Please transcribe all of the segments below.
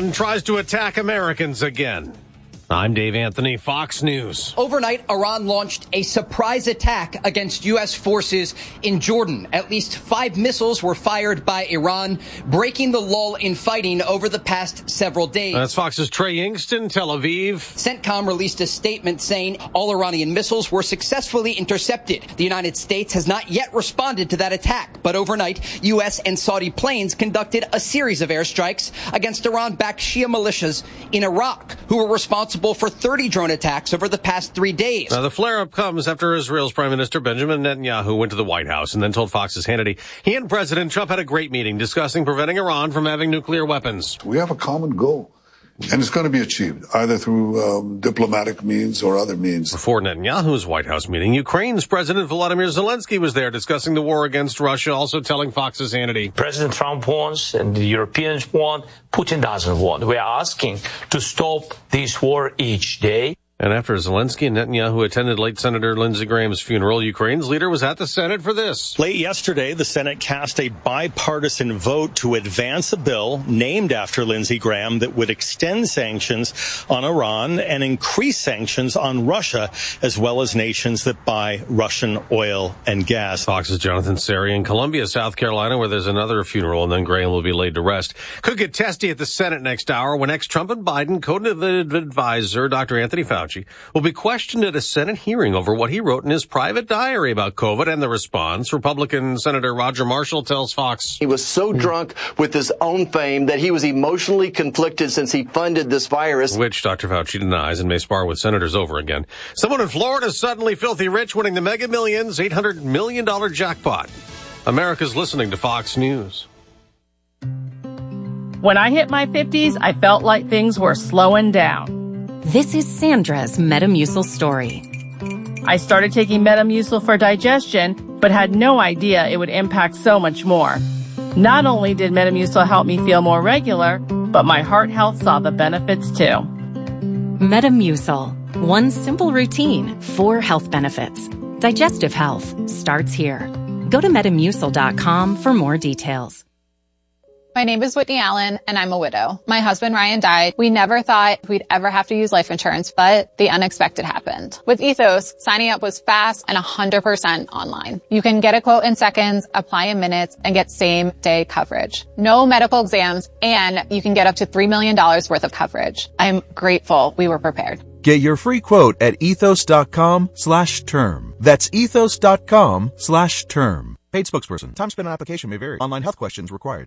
Iran tries to attack Americans again. I'm Dave Anthony, Fox News. Overnight, Iran launched a surprise attack against U.S. forces in Jordan. At least 5 missiles were fired by Iran, breaking the lull in fighting over the past several days. That's Fox's Trey Yingsten, Tel Aviv. CENTCOM released a statement saying all Iranian missiles were successfully intercepted. The United States has not yet responded to that attack, but overnight, U.S. and Saudi planes conducted a series of airstrikes against Iran-backed Shia militias in Iraq, who were responsible for 30 drone attacks over the past 3 days. Now, the flare-up comes after Israel's Prime Minister Benjamin Netanyahu went to the White House and then told Fox's Hannity he and President Trump had a great meeting discussing preventing Iran from having nuclear weapons. We have a common goal, and it's going to be achieved either through diplomatic means or other means. Before Netanyahu's White House meeting, Ukraine's President Volodymyr Zelensky was there discussing the war against Russia, also telling Fox's Hannity. President Trump wants and the Europeans want, Putin doesn't want. We are asking to stop this war each day. And after Zelensky and Netanyahu attended late Senator Lindsey Graham's funeral, Ukraine's leader was at the Senate for this. Late yesterday, the Senate cast a bipartisan vote to advance a bill named after Lindsey Graham that would extend sanctions on Iran and increase sanctions on Russia, as well as nations that buy Russian oil and gas. Fox's Jonathan Seri in Columbia, South Carolina, where there's another funeral, and then Graham will be laid to rest. Could get testy at the Senate next hour when ex-Trump and Biden co-COVID advisor Dr. Anthony Fauci will be questioned at a Senate hearing over what he wrote in his private diary about COVID and the response. Republican Senator Roger Marshall tells Fox. He was so drunk with his own fame that he was emotionally conflicted since he funded this virus. Which Dr. Fauci denies and may spar with senators over again. Someone in Florida is suddenly filthy rich, winning the Mega Millions $800 million jackpot. America's listening to Fox News. When I hit my 50s, I felt like things were slowing down. This is Sandra's Metamucil story. I started taking Metamucil for digestion, but had no idea it would impact so much more. Not only did Metamucil help me feel more regular, but my heart health saw the benefits too. Metamucil. One simple routine, 4 health benefits. Digestive health starts here. Go to Metamucil.com for more details. My name is Whitney Allen, and I'm a widow. My husband, Ryan, died. We never thought we'd ever have to use life insurance, but the unexpected happened. With Ethos, signing up was fast and 100% online. You can get a quote in seconds, apply in minutes, and get same-day coverage. No medical exams, and you can get up to $3 million worth of coverage. I'm grateful we were prepared. Get your free quote at ethos.com/term. That's ethos.com/term. Paid spokesperson. Time spent on application may vary. Online health questions required.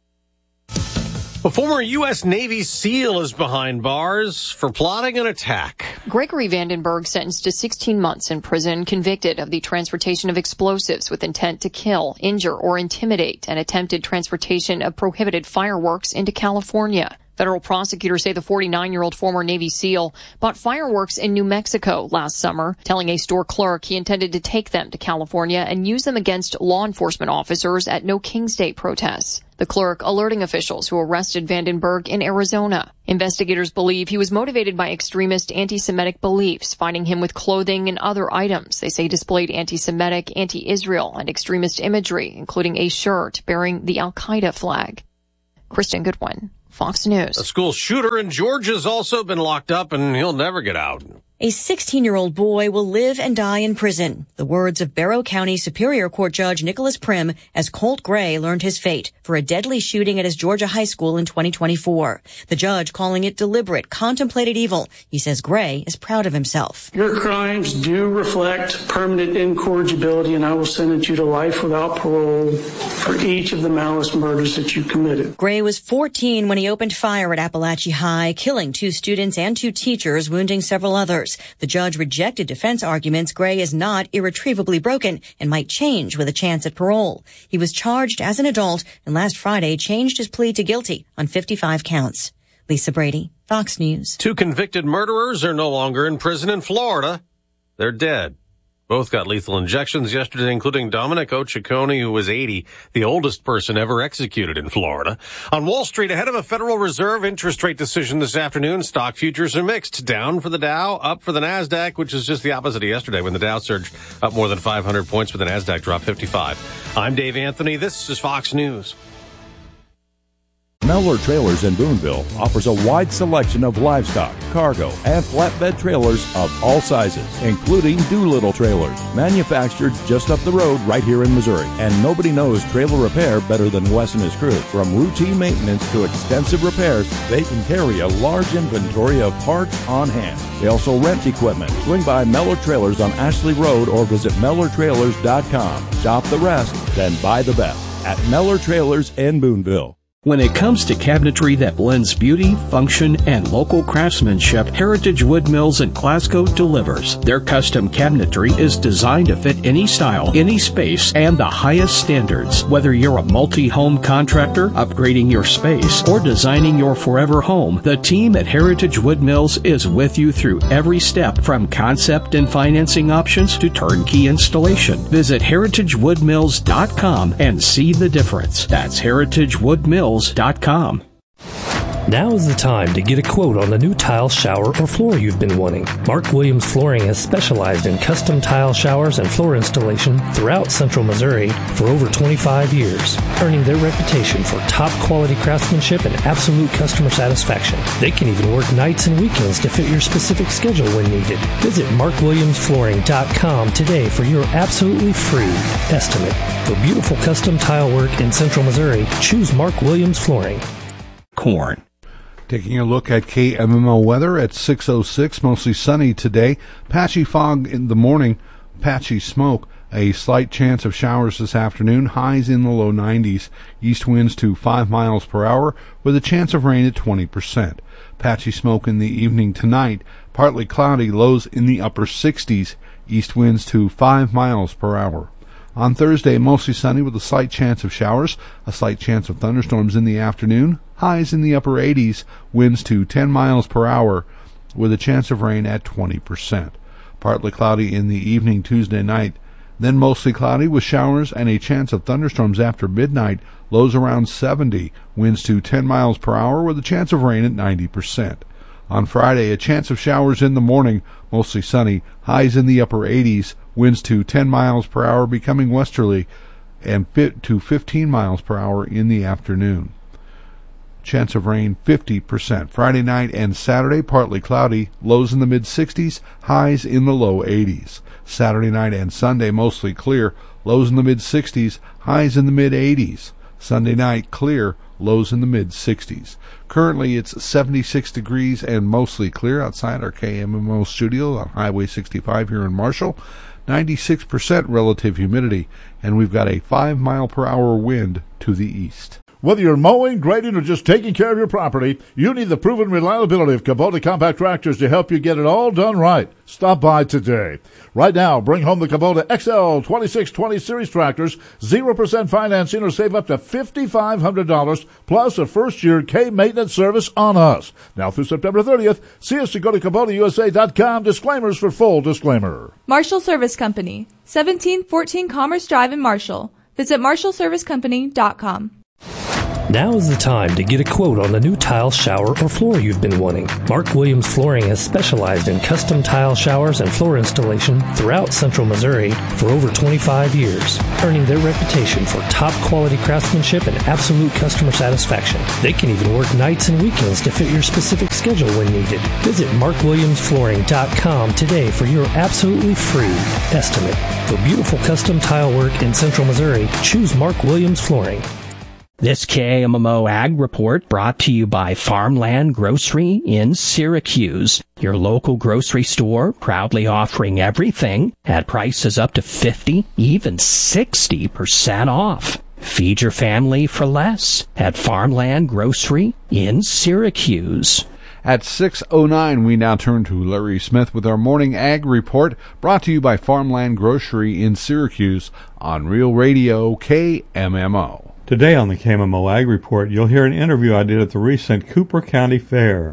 A former U.S. Navy SEAL is behind bars for plotting an attack. Gregory Vandenberg sentenced to 16 months in prison, convicted of the transportation of explosives with intent to kill, injure, or intimidate, and attempted transportation of prohibited fireworks into California. Federal prosecutors say the 49-year-old former Navy SEAL bought fireworks in New Mexico last summer, telling a store clerk he intended to take them to California and use them against law enforcement officers at No King's Day protests. The clerk alerting officials who arrested Vandenberg in Arizona. Investigators believe he was motivated by extremist anti-Semitic beliefs, finding him with clothing and other items they say displayed anti-Semitic, anti-Israel, and extremist imagery, including a shirt bearing the Al-Qaeda flag. Kristen Goodwin, Fox News. A school shooter in Georgia's also been locked up, and he'll never get out. A 16-year-old boy will live and die in prison. The words of Barrow County Superior Court Judge Nicholas Prim as Colt Gray learned his fate for a deadly shooting at his Georgia high school in 2024. The judge calling it deliberate, contemplated evil. He says Gray is proud of himself. Your crimes do reflect permanent incorrigibility, and I will sentence you to life without parole for each of the malice murders that you committed. Gray was 14 when he opened fire at Appalachia High, killing 2 students and 2 teachers, wounding several others. The judge rejected defense arguments Gray is not irretrievably broken and might change with a chance at parole. He was charged as an adult and last Friday changed his plea to guilty on 55 counts. Lisa Brady, Fox News. 2 convicted murderers are no longer in prison in Florida. They're dead. Both got lethal injections yesterday, including Dominic Ochaconi, who was 80, the oldest person ever executed in Florida. On Wall Street, ahead of a Federal Reserve interest rate decision this afternoon, stock futures are mixed. Down for the Dow, up for the NASDAQ, which is just the opposite of yesterday when the Dow surged up more than 500 points, but the NASDAQ dropped 55. I'm Dave Anthony. This is Fox News. Mellor Trailers in Boonville offers a wide selection of livestock, cargo, and flatbed trailers of all sizes, including Doolittle trailers, manufactured just up the road right here in Missouri. And nobody knows trailer repair better than Wes and his crew. From routine maintenance to extensive repairs, they can carry a large inventory of parts on hand. They also rent equipment. Swing by Mellor Trailers on Ashley Road or visit MellerTrailers.com. Shop the rest, then buy the best at Mellor Trailers in Boonville. When it comes to cabinetry that blends beauty, function, and local craftsmanship, Heritage Wood Mills in Glasgow delivers. Their custom cabinetry is designed to fit any style, any space, and the highest standards. Whether you're a multi-home contractor, upgrading your space, or designing your forever home, the team at Heritage Wood Mills is with you through every step, from concept and financing options to turnkey installation. Visit heritagewoodmills.com and see the difference. That's heritagewoodmills.com. Now is the time to get a quote on the new tile, shower, or floor you've been wanting. Mark Williams Flooring has specialized in custom tile showers and floor installation throughout Central Missouri for over 25 years, earning their reputation for top quality craftsmanship and absolute customer satisfaction. They can even work nights and weekends to fit your specific schedule when needed. Visit markwilliamsflooring.com today for your absolutely free estimate. For beautiful custom tile work in Central Missouri, choose Mark Williams Flooring. Corn. Taking a look at KMMO weather at 6:06, mostly sunny today. Patchy fog in the morning, patchy smoke. A slight chance of showers this afternoon, highs in the low 90s. East winds to 5 miles per hour with a chance of rain at 20%. Patchy smoke in the evening tonight, partly cloudy, lows in the upper 60s. East winds to 5 miles per hour. On Thursday, mostly sunny with a slight chance of showers, a slight chance of thunderstorms in the afternoon, highs in the upper 80s, winds to 10 miles per hour with a chance of rain at 20%. Partly cloudy in the evening Tuesday night, then mostly cloudy with showers and a chance of thunderstorms after midnight, lows around 70, winds to 10 miles per hour with a chance of rain at 90%. On Friday, a chance of showers in the morning, mostly sunny, highs in the upper 80s, winds to 10 miles per hour becoming westerly, and to 15 miles per hour in the afternoon. Chance of rain 50%. Friday night and Saturday, partly cloudy, lows in the mid-60s, highs in the low 80s. Saturday night and Sunday, mostly clear, lows in the mid-60s, highs in the mid-80s. Sunday night, clear, lows in the mid-60s. Currently, it's 76 degrees and mostly clear outside our KMMO studio on Highway 65 here in Marshall. 96% relative humidity, and we've got a 5 mile per hour wind to the east. Whether you're mowing, grading, or just taking care of your property, you need the proven reliability of Kubota compact tractors to help you get it all done right. Stop by today. Right now, bring home the Kubota XL 2620 Series tractors, 0% financing, or save up to $5,500 plus a first-year K-maintenance service on us. Now through September 30th, see us to go to KubotaUSA.com. Disclaimers for full disclaimer. Marshall Service Company, 1714 Commerce Drive in Marshall. Visit MarshallServiceCompany.com. Now is the time to get a quote on the new tile, shower, or floor you've been wanting. Mark Williams Flooring has specialized in custom tile showers and floor installation throughout Central Missouri for over 25 years, earning their reputation for top quality craftsmanship and absolute customer satisfaction. They can even work nights and weekends to fit your specific schedule when needed. Visit markwilliamsflooring.com today for your absolutely free estimate. For beautiful custom tile work in Central Missouri, choose Mark Williams Flooring. This KMMO Ag Report brought to you by Farmland Grocery in Syracuse, your local grocery store proudly offering everything at prices up to 50, even 60% off. Feed your family for less at Farmland Grocery in Syracuse. At 6:09, we now turn to Larry Smith with our morning Ag Report, brought to you by Farmland Grocery in Syracuse on Real Radio KMMO. Today on the KMMO Ag Report, you'll hear an interview I did at the recent Cooper County Fair.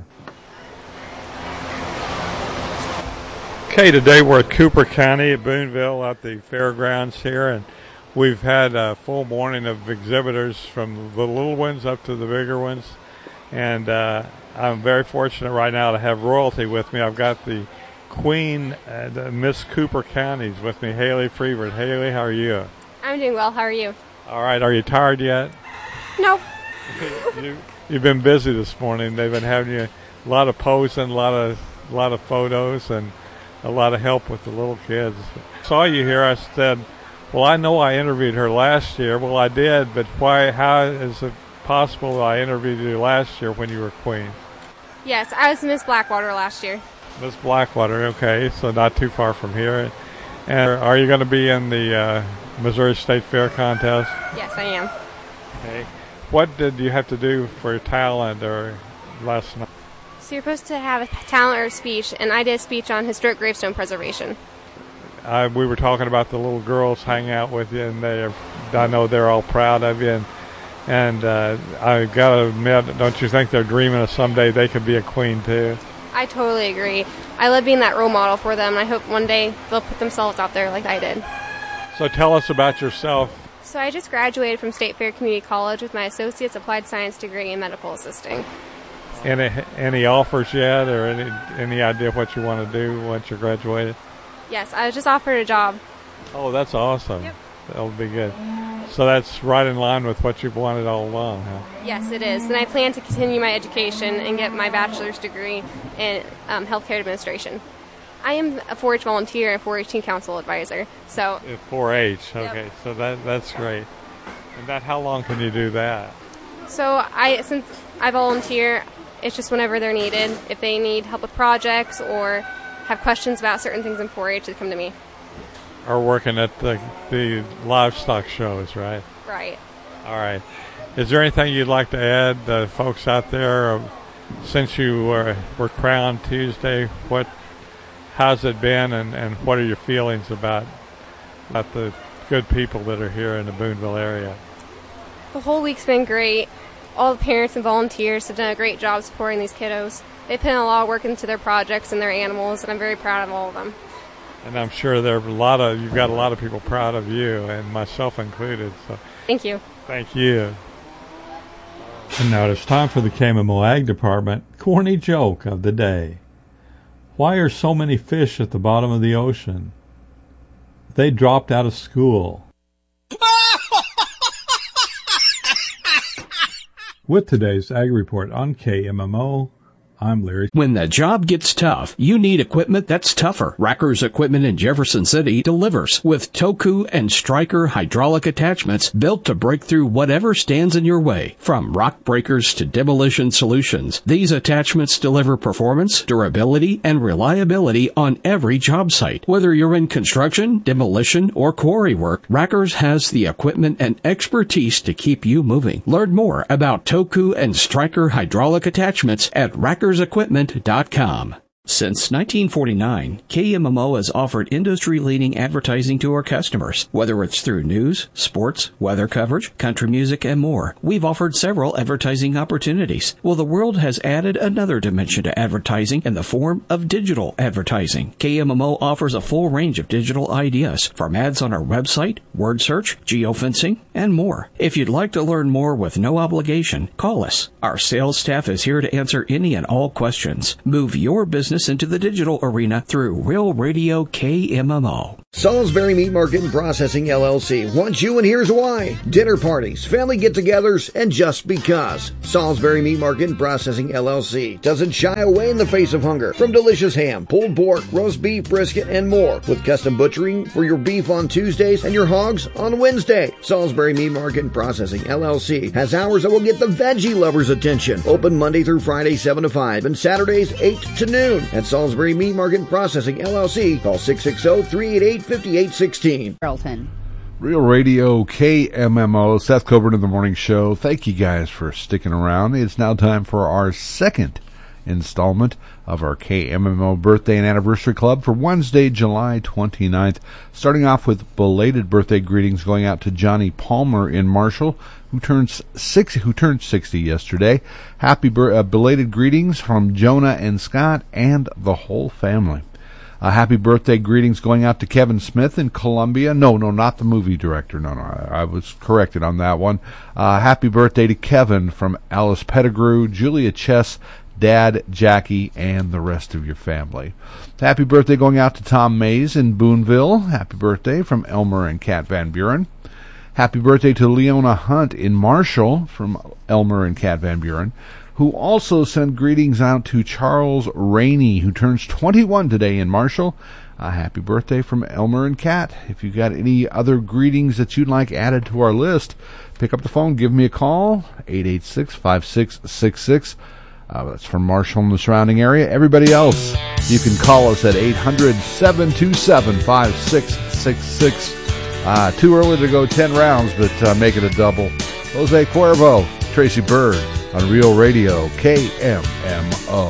Okay, today we're at Cooper County at Boonville at the fairgrounds here, and we've had a full morning of exhibitors from the little ones up to the bigger ones, and I'm very fortunate right now to have royalty with me. I've got the Queen, Miss Cooper County's with me, Haley Freebird. Haley, how are you? I'm doing well. How are you? All right. Are you tired yet? No. You've been busy this morning. They've been having you a lot of posing, a lot of photos, and a lot of help with the little kids. I saw you here. I said, well, I know I interviewed her last year. Well, I did, but why? How is it possible that I interviewed you last year when you were queen? Yes, I was Miss Blackwater last year. Miss Blackwater, okay, so not too far from here. And are you going to be in the Missouri State Fair contest? Yes, I am. Okay. What did you have to do for talent or last night? So you're supposed to have a talent or a speech, and I did a speech on historic gravestone preservation. We were talking about the little girls hanging out with you, and I know they're all proud of you. And I got to admit, don't you think they're dreaming of someday they could be a queen too? I totally agree. I love being that role model for them, and I hope one day they'll put themselves out there like I did. So tell us about yourself. So I just graduated from State Fair Community College with my Associate's Applied Science degree in medical assisting. Any offers yet, or any idea what you want to do once you're graduated? Yes, I was just offered a job. Oh, that's awesome. Yep. That'll be good. So that's right in line with what you've wanted all along, huh? Yes, it is. And I plan to continue my education and get my bachelor's degree in healthcare administration. I am a 4-H volunteer and a 4-H teen council advisor. So 4-H, okay. Yep. So that's great. And how long can you do that? So since I volunteer, it's just whenever they're needed. If they need help with projects or have questions about certain things in 4-H, they come to me. Or working at the livestock shows, right? Right. All right. Is there anything you'd like to add, folks out there, since you were crowned Tuesday? How's it been, and what are your feelings about the good people that are here in the Boonville area? The whole week's been great. All the parents and volunteers have done a great job supporting these kiddos. They put in a lot of work into their projects and their animals, and I'm very proud of all of them. And I'm sure you've got a lot of people proud of you, and myself included. So thank you. Thank you. And now it's time for the KMMO Ag Department corny joke of the day. Why are so many fish at the bottom of the ocean? They dropped out of school. With today's Ag Report on KMMO, I'm Larry. When the job gets tough, you need equipment that's tougher. Racker's Equipment in Jefferson City delivers with Toku and Stryker hydraulic attachments built to break through whatever stands in your way. From rock breakers to demolition solutions, these attachments deliver performance, durability, and reliability on every job site. Whether you're in construction, demolition, or quarry work, Racker's has the equipment and expertise to keep you moving. Learn more about Toku and Stryker hydraulic attachments at RackersEquipment.com. Since 1949, KMMO has offered industry-leading advertising to our customers. Whether it's through news, sports, weather coverage, country music, and more, we've offered several advertising opportunities. Well, the world has added another dimension to advertising in the form of digital advertising. KMMO offers a full range of digital ideas, from ads on our website, word search, geofencing, and more. If you'd like to learn more with no obligation, call us. Our sales staff is here to answer any and all questions. Move your business into the digital arena through Real Radio KMMO. Salisbury Meat Market and Processing LLC wants you, and here's why. Dinner parties, family get-togethers, and just because. Salisbury Meat Market and Processing LLC doesn't shy away in the face of hunger. From delicious ham, pulled pork, roast beef, brisket, and more. With custom butchering for your beef on Tuesdays and your hogs on Wednesday. Salisbury Meat Market and Processing LLC has hours that will get the veggie lovers' attention. Open Monday through Friday 7 to 5 and Saturdays 8 to noon. At Salisbury Meat Market and Processing LLC, call 660-388-5816. Carlton. Real Radio KMMO, Seth Coburn in the Morning Show. Thank you guys for sticking around. It's now time for our second installment of our KMMO Birthday and Anniversary Club for Wednesday, July 29th. Starting off with belated birthday greetings going out to Johnny Palmer in Marshall, who turned 60 yesterday. Happy belated greetings from Jonah and Scott and the whole family. Happy birthday greetings going out to Kevin Smith in Columbia. No, not the movie director. No, I was corrected on that one. Happy birthday to Kevin from Alice Pettigrew, Julia Chess, Dad, Jackie, and the rest of your family. Happy birthday going out to Tom Mays in Boonville. Happy birthday from Elmer and Kat Van Buren. Happy birthday to Leona Hunt in Marshall from Elmer and Kat Van Buren, who also send greetings out to Charles Rainey, who turns 21 today in Marshall. Happy birthday from Elmer and Kat. If you got any other greetings that you'd like added to our list, pick up the phone, give me a call, 886-5666. That's from Marshall and the surrounding area. Everybody else, you can call us at 800-727-5666. Too early to go 10 rounds, but make it a double. Jose Cuervo, Tracy Bird on Real Radio, KMMO.